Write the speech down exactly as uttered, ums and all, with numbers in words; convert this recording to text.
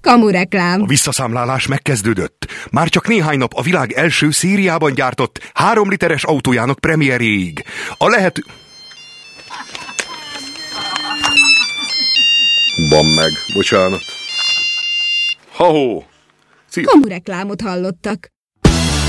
Kamureklám. A visszaszámlálás megkezdődött. Már csak néhány nap a világ első szériában gyártott három literes autójának premierjéig. A lehető... Van meg, bocsánat. Ha-hó! Kamureklámot hallottak.